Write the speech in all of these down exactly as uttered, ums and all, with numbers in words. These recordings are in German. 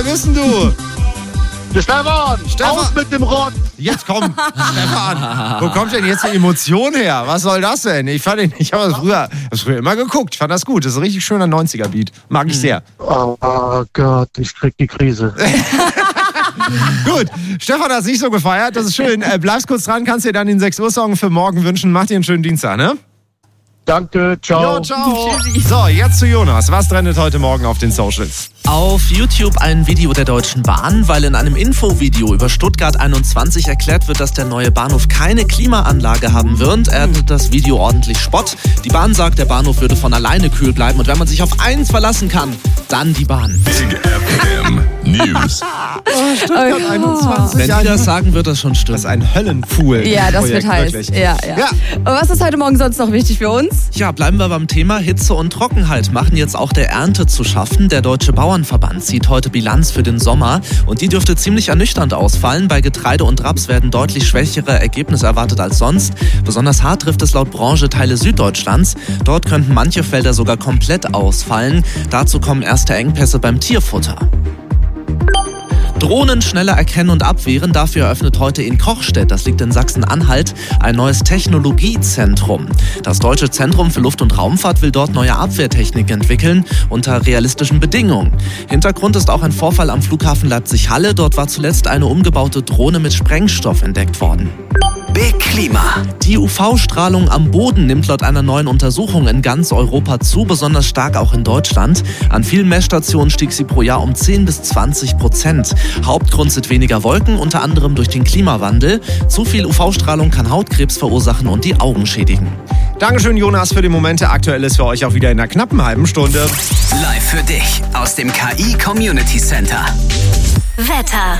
wer bist denn du? Der Stefan, Stefan. Aus mit dem Rott. Jetzt komm, Stefan. Wo kommt denn jetzt die Emotion her? Was soll das denn? Ich fand den, ich habe das früher, das früher immer geguckt. Ich fand das gut. Das ist ein richtig schöner neunziger-Beat. Mag ich sehr. Oh, oh Gott, ich krieg die Krise. Gut, Stefan hat es nicht so gefeiert. Das ist schön. Äh, bleibst kurz dran, kannst dir dann den sechs Uhr Song für morgen wünschen. Mach dir einen schönen Dienstag, ne? Danke, ciao. Jo, ciao. So, jetzt zu Jonas. Was trendet heute Morgen auf den Socials? Auf YouTube ein Video der Deutschen Bahn, weil in einem Infovideo über Stuttgart einundzwanzig erklärt wird, dass der neue Bahnhof keine Klimaanlage haben wird, erntet das Video ordentlich Spott. Die Bahn sagt, der Bahnhof würde von alleine kühl bleiben und wenn man sich auf eins verlassen kann, dann die Bahn. Big F M News. Oh, Stuttgart Oh. einundzwanzig. Wenn die das sagen, wird das schon stimmen. Das ist ein Höllenpool. Ja, das Projekt, wird heiß. wirklich. Ja, ja. Ja. Und was ist heute Morgen sonst noch wichtig für uns? Ja, bleiben wir beim Thema Hitze und Trockenheit. Machen jetzt auch der Ernte zu schaffen. Der Deutsche Bauernverband zieht heute Bilanz für den Sommer und die dürfte ziemlich ernüchternd ausfallen. Bei Getreide und Raps werden deutlich schwächere Ergebnisse erwartet als sonst. Besonders hart trifft es laut Branche Teile Süddeutschlands. Dort könnten manche Felder sogar komplett ausfallen. Dazu kommen erste Engpässe beim Tierfutter. Drohnen schneller erkennen und abwehren. Dafür eröffnet heute in Kochstedt, das liegt in Sachsen-Anhalt, ein neues Technologiezentrum. Das Deutsche Zentrum für Luft- und Raumfahrt will dort neue Abwehrtechnik entwickeln, unter realistischen Bedingungen. Hintergrund ist auch ein Vorfall am Flughafen Leipzig-Halle. Dort war zuletzt eine umgebaute Drohne mit Sprengstoff entdeckt worden. Big Klima. Die U V-Strahlung am Boden nimmt laut einer neuen Untersuchung in ganz Europa zu, besonders stark auch in Deutschland. An vielen Messstationen stieg sie pro Jahr um zehn bis zwanzig Prozent. Hauptgrund sind weniger Wolken, unter anderem durch den Klimawandel. Zu viel U V-Strahlung kann Hautkrebs verursachen und die Augen schädigen. Dankeschön, Jonas, für die Momente. Aktuell ist für euch auch wieder in einer knappen halben Stunde. Live für dich aus dem K I Community Center. Wetter.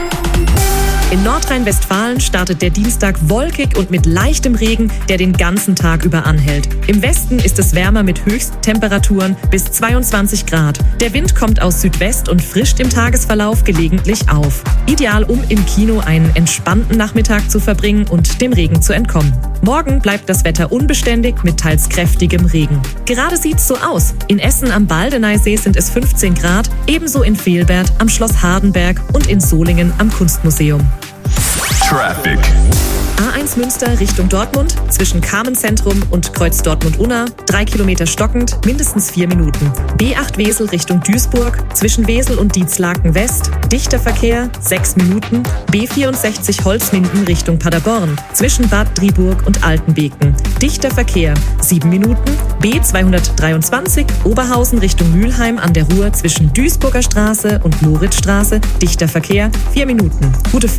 In Nordrhein-Westfalen startet der Dienstag wolkig und mit leichtem Regen, der den ganzen Tag über anhält. Im Westen ist es wärmer mit Höchsttemperaturen bis zweiundzwanzig Grad. Der Wind kommt aus Südwest und frischt im Tagesverlauf gelegentlich auf. Ideal, um im Kino einen entspannten Nachmittag zu verbringen und dem Regen zu entkommen. Morgen bleibt das Wetter unbeständig mit teils kräftigem Regen. Gerade sieht's so aus. In Essen am Baldeneysee sind es fünfzehn Grad, ebenso in Velbert, am Schloss Hardenberg und in Solingen am Kunstmuseum. Traffic. A eins Münster Richtung Dortmund, zwischen Carmenzentrum und Kreuz Dortmund-Unna, drei Kilometer stockend, mindestens vier Minuten. B acht Wesel Richtung Duisburg, zwischen Wesel und Dietslaken West, dichter Verkehr, sechs Minuten. B vierundsechzig Holzminden Richtung Paderborn, zwischen Bad Driburg und Altenbeken, dichter Verkehr, sieben Minuten. B zweihundertdreiundzwanzig Oberhausen Richtung Mülheim an der Ruhr, zwischen Duisburger Straße und Moritzstraße, dichter Verkehr, vier Minuten. Gute Fahrt.